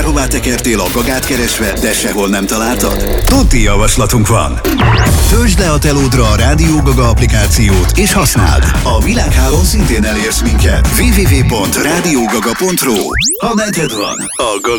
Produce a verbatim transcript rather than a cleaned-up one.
Bárhová tekertél a Gagát keresve, de sehol nem találtad? Tuti javaslatunk van! Töltsd le a telódra a Rádió Gaga applikációt, és használd! A világhálón szintén elérsz minket. double-u double-u double-u pont rádiógaga pont ru. Ha neted van, a Gaga